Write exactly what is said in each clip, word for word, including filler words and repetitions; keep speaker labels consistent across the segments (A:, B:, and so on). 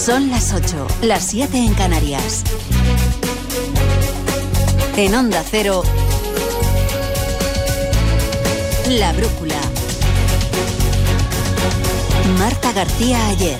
A: Son las ocho, las siete en Canarias. En Onda Cero, La Brújula. Marta García Ayer.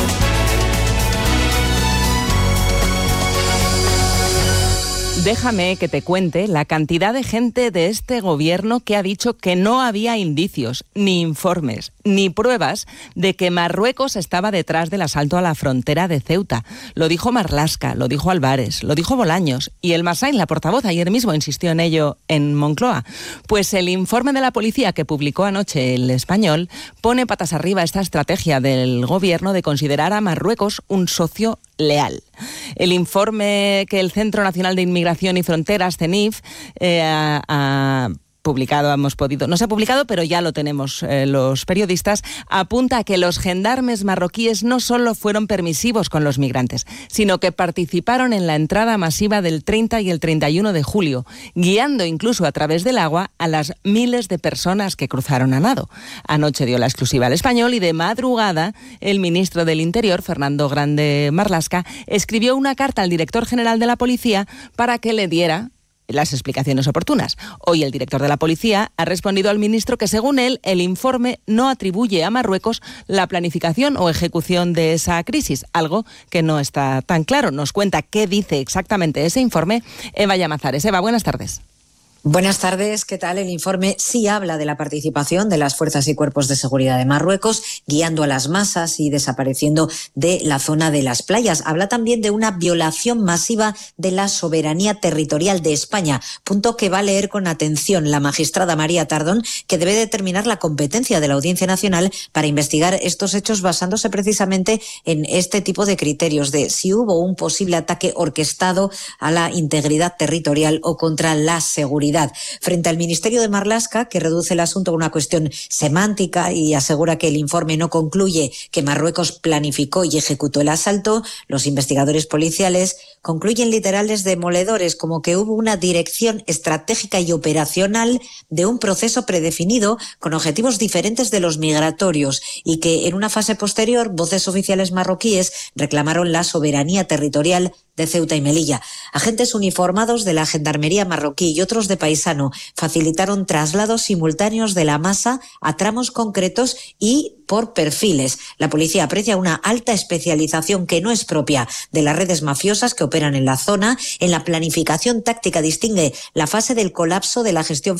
B: Déjame que te cuente la cantidad de gente de este gobierno que ha dicho que no había indicios, ni informes, ni pruebas de que Marruecos estaba detrás del asalto a la frontera de Ceuta. Lo dijo Marlaska, lo dijo Álvarez, lo dijo Bolaños, y el Massain, la portavoz, ayer mismo insistió en ello en Moncloa. Pues el informe de la policía que publicó anoche El Español pone patas arriba esta estrategia del gobierno de considerar a Marruecos un socio leal. El informe que el Centro Nacional de Inmigración y Fronteras, CENIF, eh, ha, ha publicado, hemos podido, no se ha publicado, pero ya lo tenemos eh, los periodistas, apunta a que los gendarmes marroquíes no solo fueron permisivos con los migrantes, sino que participaron en la entrada masiva del treinta y el treinta y uno de julio, guiando incluso a través del agua a las miles de personas que cruzaron a nado. Anoche dio la exclusiva al Español y de madrugada el ministro del Interior, Fernando Grande Marlaska, escribió una carta al director general de la policía para que le diera las explicaciones oportunas. Hoy el director de la policía ha respondido al ministro que, según él, el informe no atribuye a Marruecos la planificación o ejecución de esa crisis, algo que no está tan claro. Nos cuenta qué dice exactamente ese informe Eva Llamazares. Eva, buenas tardes.
C: Buenas tardes, ¿qué tal? El informe sí habla de la participación de las fuerzas y cuerpos de seguridad de Marruecos, guiando a las masas y desapareciendo de la zona de las playas. Habla también de una violación masiva de la soberanía territorial de España, punto que va a leer con atención la magistrada María Tardón, que debe determinar la competencia de la Audiencia Nacional para investigar estos hechos basándose precisamente en este tipo de criterios de si hubo un posible ataque orquestado a la integridad territorial o contra la seguridad. Frente al Ministerio de Marlaska, que reduce el asunto a una cuestión semántica y asegura que el informe no concluye que Marruecos planificó y ejecutó el asalto, los investigadores policiales concluyen literales demoledores como que hubo una dirección estratégica y operacional de un proceso predefinido con objetivos diferentes de los migratorios y que en una fase posterior voces oficiales marroquíes reclamaron la soberanía territorial de Ceuta y Melilla. Agentes uniformados de la Gendarmería marroquí y otros de paisano facilitaron traslados simultáneos de la masa a tramos concretos y por perfiles. La policía aprecia una alta especialización que no es propia de las redes mafiosas que operan en la zona. En la planificación táctica distingue la fase del colapso de la gestión